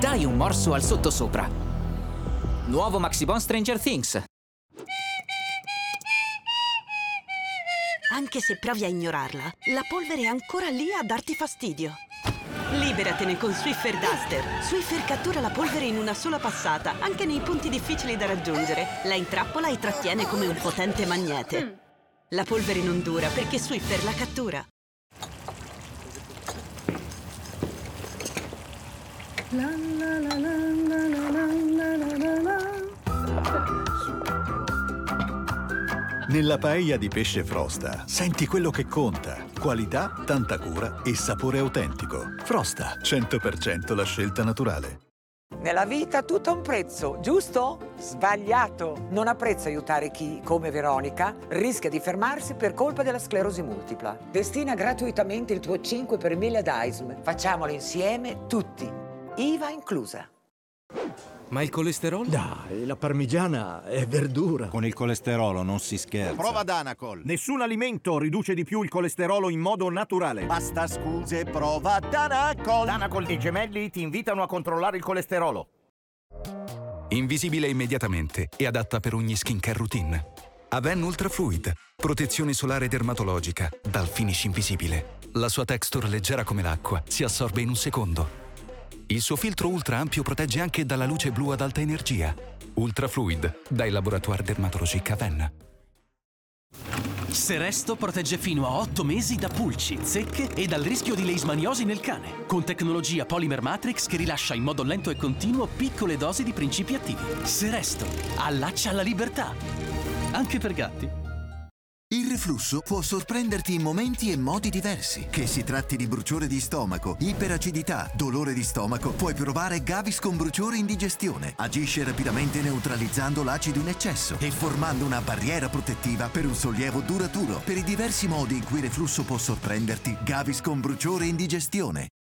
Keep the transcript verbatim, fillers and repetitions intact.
Dai un morso al sottosopra. Nuovo Maxibon Stranger Things. Anche se provi a ignorarla, la polvere è ancora lì a darti fastidio. Liberatene con Swiffer Duster. Swiffer cattura la polvere in una sola passata, anche nei punti difficili da raggiungere. La intrappola e trattiene come un potente magnete. La polvere non dura perché Swiffer la cattura. La la la la la la la la la. Nella paella di pesce Frosta senti quello che conta. Qualità, tanta cura e sapore autentico. Frosta, cento per cento la scelta naturale. Nella vita tutto ha un prezzo, giusto? Sbagliato! Non ha prezzo aiutare chi, come Veronica, rischia di fermarsi per colpa della sclerosi multipla. Destina gratuitamente il tuo cinque per mille ad A I S M. Facciamolo insieme tutti. I V A inclusa. Ma il colesterolo? Dai, la parmigiana è verdura. Con il colesterolo non si scherza. Prova Danacol. Nessun alimento riduce di più il colesterolo in modo naturale. Basta scuse, prova Danacol. Danacol e Gemelli ti invitano a controllare il colesterolo. Invisibile immediatamente e adatta per ogni skincare routine. Aven Ultra Fluid. Protezione solare dermatologica dal finish invisibile. La sua texture leggera come l'acqua si assorbe in un secondo. Il suo filtro ultra ampio protegge anche dalla luce blu ad alta energia. Ultra Fluid, dai Laboratoire Dermatologique Aven. Seresto protegge fino a otto mesi da pulci, zecche e dal rischio di leishmaniosi nel cane. Con tecnologia Polymer Matrix che rilascia in modo lento e continuo piccole dosi di principi attivi. Seresto, allaccia la libertà. Anche per gatti. Il reflusso può sorprenderti in momenti e modi diversi. Che si tratti di bruciore di stomaco, iperacidità, dolore di stomaco, puoi provare Gaviscon bruciore indigestione. Agisce rapidamente neutralizzando l'acido in eccesso e formando una barriera protettiva per un sollievo duraturo. Per i diversi modi in cui il reflusso può sorprenderti, Gaviscon bruciore indigestione.